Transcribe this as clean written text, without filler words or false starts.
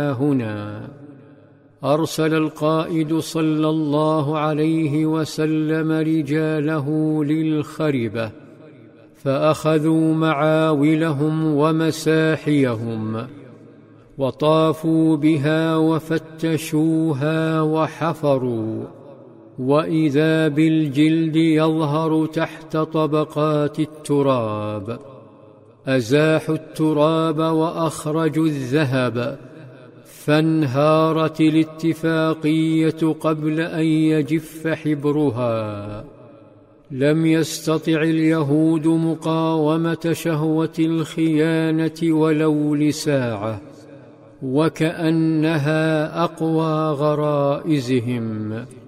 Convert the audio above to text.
هنا أرسل القائد صلى الله عليه وسلم رجاله للخربة، فأخذوا معاولهم ومساحيهم وطافوا بها وفتشوها وحفروا، وإذا بالجلد يظهر تحت طبقات التراب. أزاحوا التراب وأخرجوا الذهب، فانهارت الاتفاقية قبل أن يجف حبرها. لم يستطع اليهود مقاومة شهوة الخيانة ولو لساعة، وكأنها أقوى غرائزهم.